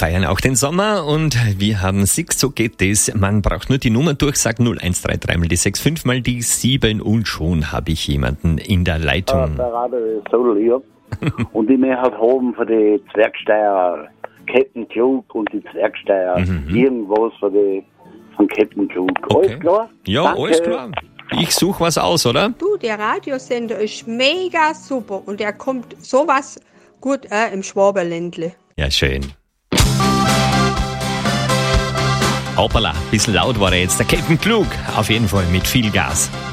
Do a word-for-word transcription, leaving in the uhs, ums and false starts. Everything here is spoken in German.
feiern auch den Sommer und wir haben Six, so geht das. Man braucht nur die Nummer durch, sag null eins drei drei mal die sechs, fünf mal die sieben und schon habe ich jemanden in der Leitung. Ja, der Radio ist so lieb. Und ich möchte halt haben für die Zwergsteier Captain Klug und die Zwergsteier Mhm. irgendwas für die von Captain Klug. Okay. Alles klar? Ja, Danke. alles klar. Ich suche was aus, oder? Du, der Radiosender ist mega super und der kommt sowas gut äh, im Schwaberländle. Ja, schön. Hoppala, bisschen laut war er jetzt. Der Captain Klug, auf jeden Fall mit viel Gas.